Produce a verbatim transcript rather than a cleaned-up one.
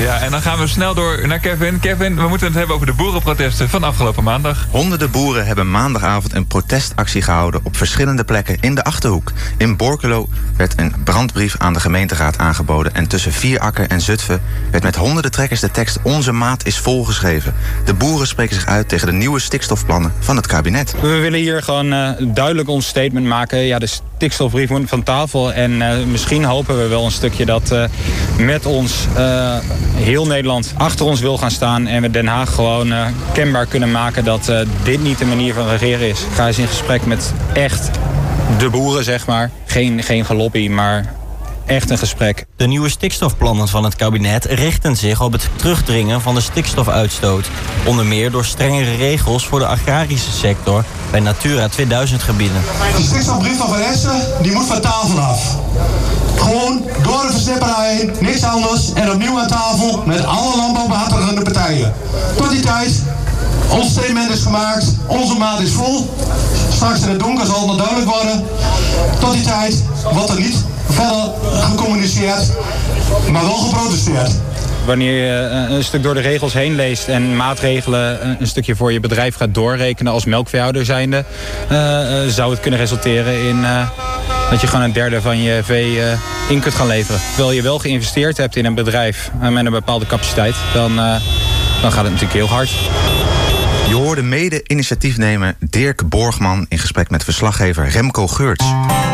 Ja, en dan gaan we snel door naar Kevin. Kevin, we moeten het hebben over de boerenprotesten van afgelopen maandag. Honderden boeren hebben maandagavond een protestactie gehouden op verschillende plekken in de Achterhoek. In Borculo werd een brandbrief aan de gemeenteraad aangeboden en tussen Vierakker en Zutphen werd met honderden trekkers de tekst "Onze maat is volgeschreven". De boeren spreken zich uit tegen de nieuwe stikstofplannen van het kabinet. We willen hier gewoon uh, duidelijk ons statement maken. Ja, de stikstofbrief moet van tafel en uh, misschien hopen we wel een stukje dat uh, met ons uh, heel Nederland achter ons wil gaan staan en we Den Haag gewoon uh, kenbaar kunnen maken dat uh, dit niet de manier van regeren is. Ga eens in gesprek met echt de boeren, zeg maar. Geen, geen gelobby, maar echt een gesprek. De nieuwe stikstofplannen van het kabinet richten zich op het terugdringen van de stikstofuitstoot. Onder meer door strengere regels voor de agrarische sector bij Natura tweeduizend gebieden. Die stikstofbrief van Van Essen, die moet van tafel af. Gewoon door de versnipperij heen, niks anders en opnieuw aan tafel met alle landbouwbehartigende partijen. Tot die tijd, ons statement is gemaakt, onze maat is vol. Straks in het donker zal het nog duidelijk worden. Tot die tijd wordt er niet verder gecommuniceerd, maar wel geprotesteerd. Wanneer je een stuk door de regels heen leest en maatregelen een stukje voor je bedrijf gaat doorrekenen als melkveehouder zijnde, uh, zou het kunnen resulteren in uh, dat je gewoon een derde van je vee uh, in kunt gaan leveren. Terwijl je wel geïnvesteerd hebt in een bedrijf uh, met een bepaalde capaciteit, dan, uh, dan gaat het natuurlijk heel hard. Je hoorde mede-initiatiefnemer Dirk Borgman in gesprek met verslaggever Remco Geurts.